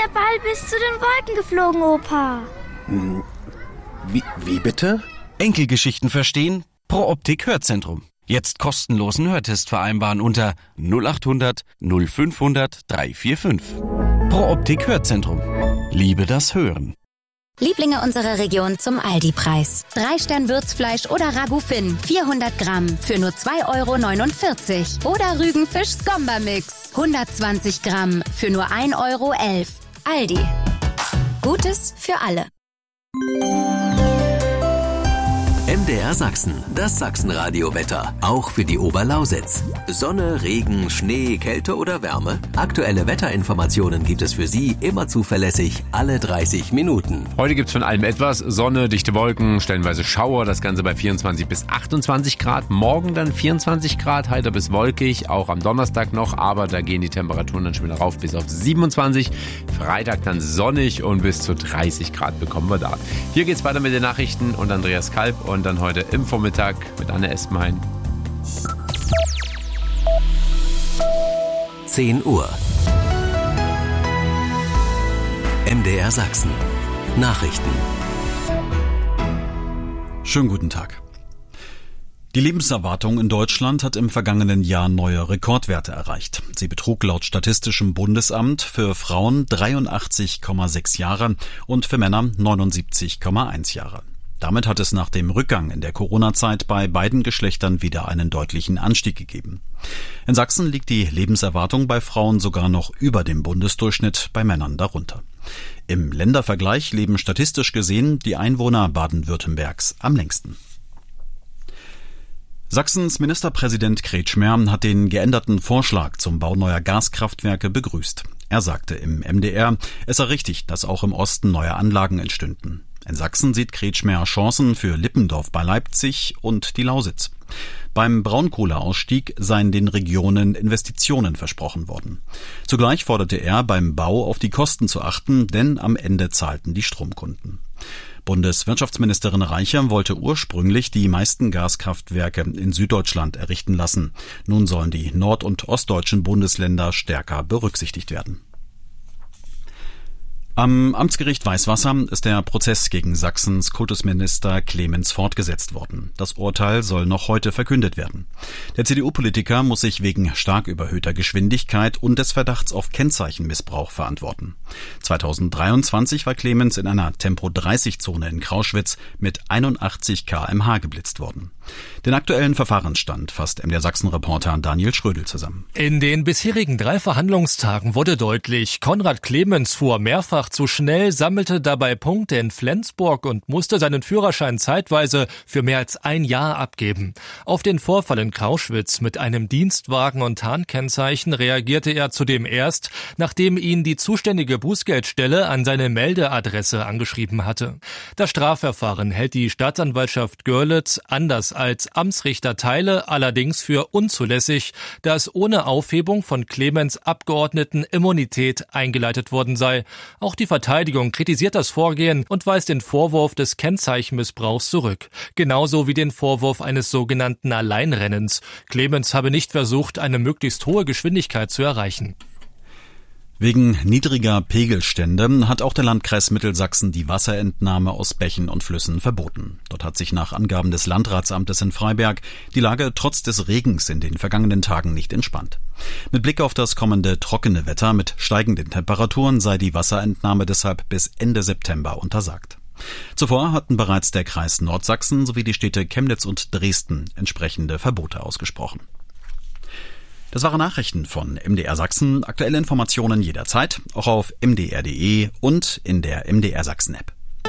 der Ball bis zu den Wolken geflogen, Opa. Wie bitte? Enkelgeschichten verstehen? Pro Optik Hörzentrum. Jetzt kostenlosen Hörtest vereinbaren unter 0800 0500 345. Pro Optik Hörzentrum. Liebe das Hören. Lieblinge unserer Region zum Aldi-Preis. 3-Stern-Würzfleisch oder Ragout Finn, 400 Gramm für nur 2,49 €. Oder Rügenfisch-Skomba-Mix, 120 Gramm für nur 1,11 €. Aldi. Gutes für alle. MDR Sachsen, das Sachsenradio-Wetter, auch für die Oberlausitz. Sonne, Regen, Schnee, Kälte oder Wärme? Aktuelle Wetterinformationen gibt es für Sie immer zuverlässig, alle 30 Minuten. Heute gibt's von allem etwas. Sonne, dichte Wolken, stellenweise Schauer, das Ganze bei 24 bis 28 Grad. Morgen dann 24 Grad, heiter bis wolkig, auch am Donnerstag noch, aber da gehen die Temperaturen dann schon wieder rauf bis auf 27. Freitag dann sonnig und bis zu 30 Grad bekommen wir da. Hier geht's weiter mit den Nachrichten und Andreas Kalb und dann heute im Vormittag mit Anne Espenhain. 10 Uhr. MDR Sachsen. Nachrichten. Schönen guten Tag. Die Lebenserwartung in Deutschland hat im vergangenen Jahr neue Rekordwerte erreicht. Sie betrug laut Statistischem Bundesamt für Frauen 83,6 Jahre und für Männer 79,1 Jahre. Damit hat es nach dem Rückgang in der Corona-Zeit bei beiden Geschlechtern wieder einen deutlichen Anstieg gegeben. In Sachsen liegt die Lebenserwartung bei Frauen sogar noch über dem Bundesdurchschnitt, bei Männern darunter. Im Ländervergleich leben statistisch gesehen die Einwohner Baden-Württembergs am längsten. Sachsens Ministerpräsident Kretschmer hat den geänderten Vorschlag zum Bau neuer Gaskraftwerke begrüßt. Er sagte im MDR, es sei richtig, dass auch im Osten neue Anlagen entstünden. In Sachsen sieht Kretschmer Chancen für Lippendorf bei Leipzig und die Lausitz. Beim Braunkohleausstieg seien den Regionen Investitionen versprochen worden. Zugleich forderte er, beim Bau auf die Kosten zu achten, denn am Ende zahlten die Stromkunden. Bundeswirtschaftsministerin Reicher wollte ursprünglich die meisten Gaskraftwerke in Süddeutschland errichten lassen. Nun sollen die nord- und ostdeutschen Bundesländer stärker berücksichtigt werden. Am Amtsgericht Weißwasser ist der Prozess gegen Sachsens Kultusminister Clemens fortgesetzt worden. Das Urteil soll noch heute verkündet werden. Der CDU-Politiker muss sich wegen stark überhöhter Geschwindigkeit und des Verdachts auf Kennzeichenmissbrauch verantworten. 2023 war Clemens in einer Tempo-30-Zone in Krauschwitz mit 81 km/h geblitzt worden. Den aktuellen Verfahrensstand fasst MDR Sachsen-Reporter Daniel Schrödel zusammen. In den bisherigen 3 Verhandlungstagen wurde deutlich, Konrad Clemens fuhr mehrfach zu schnell, sammelte dabei Punkte in Flensburg und musste seinen Führerschein zeitweise für mehr als ein Jahr abgeben. Auf den Vorfall in Krauschwitz mit einem Dienstwagen und Tarnkennzeichen reagierte er zudem erst, nachdem ihn die zuständige Bußgeldstelle an seine Meldeadresse angeschrieben hatte. Das Strafverfahren hält die Staatsanwaltschaft Görlitz anders als Amtsrichter Theile allerdings für unzulässig, da es ohne Aufhebung von Clemens Abgeordnetenimmunität eingeleitet worden sei. Auch die Verteidigung kritisiert das Vorgehen und weist den Vorwurf des Kennzeichenmissbrauchs zurück. Genauso wie den Vorwurf eines sogenannten Alleinrennens. Clemens habe nicht versucht, eine möglichst hohe Geschwindigkeit zu erreichen. Wegen niedriger Pegelstände hat auch der Landkreis Mittelsachsen die Wasserentnahme aus Bächen und Flüssen verboten. Dort hat sich nach Angaben des Landratsamtes in Freiberg die Lage trotz des Regens in den vergangenen Tagen nicht entspannt. Mit Blick auf das kommende trockene Wetter mit steigenden Temperaturen sei die Wasserentnahme deshalb bis Ende September untersagt. Zuvor hatten bereits der Kreis Nordsachsen sowie die Städte Chemnitz und Dresden entsprechende Verbote ausgesprochen. Das waren Nachrichten von MDR Sachsen. Aktuelle Informationen jederzeit, auch auf mdr.de und in der MDR Sachsen-App.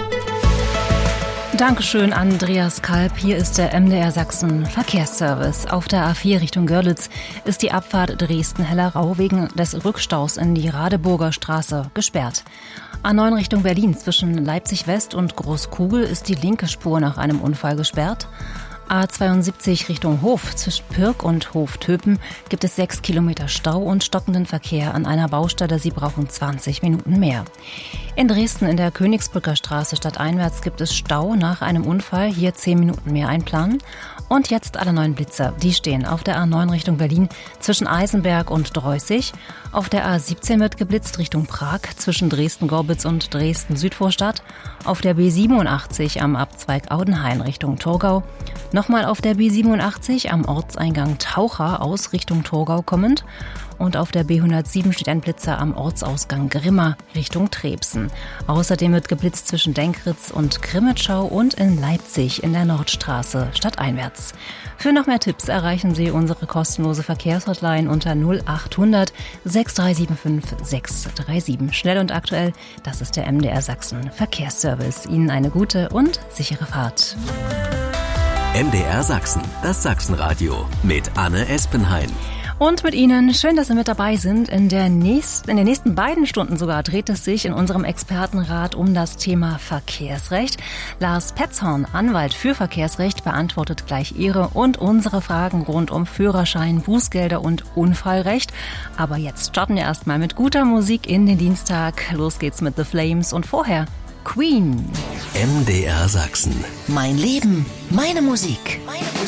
Dankeschön, Andreas Kalb. Hier ist der MDR Sachsen Verkehrsservice. Auf der A4 Richtung Görlitz ist die Abfahrt Dresden-Hellerau wegen des Rückstaus in die Radeburger Straße gesperrt. A9 Richtung Berlin zwischen Leipzig West und Großkugel ist die linke Spur nach einem Unfall gesperrt. A72 Richtung Hof. Zwischen Pirk und Hof-Töpen gibt es 6 Kilometer Stau und stockenden Verkehr an einer Baustelle. Sie brauchen 20 Minuten mehr. In Dresden in der Königsbrücker Straße stadteinwärts gibt es Stau nach einem Unfall. Hier 10 Minuten mehr einplanen. Und jetzt alle neuen Blitzer. Die stehen auf der A9 Richtung Berlin zwischen Eisenberg und Dreußig. Auf der A17 wird geblitzt Richtung Prag zwischen Dresden-Gorbitz und Dresden-Südvorstadt. Auf der B87 am Abzweig Audenhain Richtung Torgau. Nochmal auf der B87 am Ortseingang Taucher aus Richtung Torgau kommend. Und auf der B107 steht ein Blitzer am Ortsausgang Grimma Richtung Trebsen. Außerdem wird geblitzt zwischen Denkritz und Grimmitschau und in Leipzig in der Nordstraße stadteinwärts. Für noch mehr Tipps erreichen Sie unsere kostenlose Verkehrshotline unter 0800 6375 637. Schnell und aktuell, das ist der MDR Sachsen Verkehrsservice. Ihnen eine gute und sichere Fahrt. MDR Sachsen, das Sachsenradio mit Anne Espenhain. Und mit Ihnen, schön, dass Sie mit dabei sind. In den nächsten beiden Stunden sogar dreht es sich in unserem Expertenrat um das Thema Verkehrsrecht. Lars Petzhorn, Anwalt für Verkehrsrecht, beantwortet gleich Ihre und unsere Fragen rund um Führerschein, Bußgelder und Unfallrecht. Aber jetzt starten wir erstmal mit guter Musik in den Dienstag. Los geht's mit The Flames und vorher Queen. MDR Sachsen. Mein Leben, meine Musik.